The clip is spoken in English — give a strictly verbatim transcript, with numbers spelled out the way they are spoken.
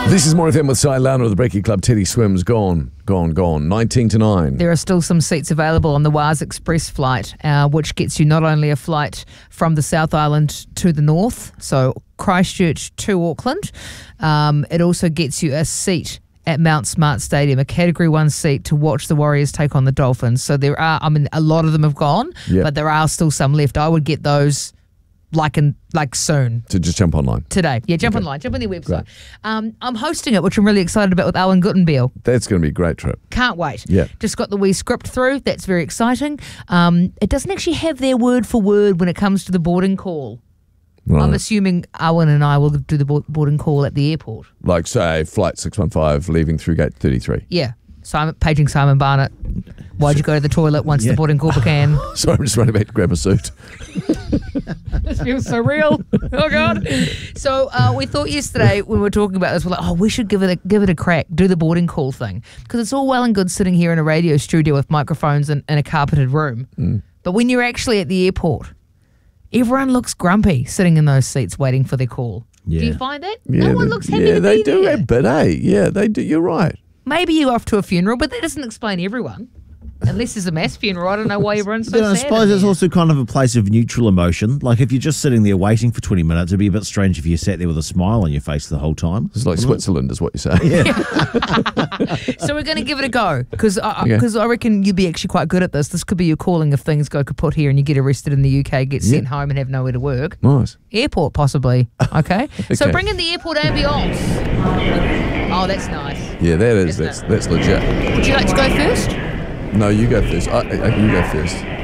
This is More F M with Si Lana of the Breaky Club. Teddy Swims gone, gone, gone. nineteen to nine. There are still some seats available on the Waz Express flight, uh, which gets you not only a flight from the South Island to the north, so Christchurch to Auckland, um, it also gets you a seat at Mount Smart Stadium, a Category one seat to watch the Warriors take on the Dolphins. So there are, I mean, a lot of them have gone, Yep. but there are still some left. I would get those like in like soon. To just jump online. Today. Yeah, jump online, jump on their website. Um, I'm hosting it, which I'm really excited about with Owen Guttenbeil. That's going to be a great trip. Can't wait. Yeah. Just got the wee script through. That's very exciting. Um, it doesn't actually have their word for word when it comes to the boarding call. Right. I'm assuming Owen and I will do the bo- boarding call at the airport. Like, say, flight six one five leaving through gate thirty-tee. Yeah. Simon, paging Simon Barnett. Why'd you go to the toilet once Yeah. the boarding call began? Sorry, I'm just running back to grab a suit. This feels so real. Oh God! So uh, we thought yesterday when we were talking about this, we're like, oh, we should give it a give it a crack, do the boarding call thing, because it's all well and good sitting here in a radio studio with microphones and, and a carpeted room, Mm. but when you're actually at the airport, everyone looks grumpy sitting in those seats waiting for their call. Yeah. Do you find that? Yeah, no one they, looks happy yeah, to they be do there. a bit, eh? Yeah, they do. You're right. Maybe you're off to a funeral, but that doesn't explain everyone. Unless there's a mass funeral, I don't know why everyone's so Then I sad. suppose in it's there. also kind of a place of neutral emotion. Like if you're just sitting there waiting for twenty minutes, it'd be a bit strange if you sat there with a smile on your face the whole time. It's like Switzerland, is what you say. So we're going to give it a go because I, Yeah. 'cause I reckon you'd be actually quite good at this. This could be your calling if things go kaput here and you get arrested in the U K, get sent Yeah. home and have nowhere to work. Nice. Airport, possibly. Okay. So Okay. bring in the airport ambience. Oh, that's nice. Yeah, that is. Isn't That's it? that's legit. Would you like to go first? No, you go first. I, I, you go first.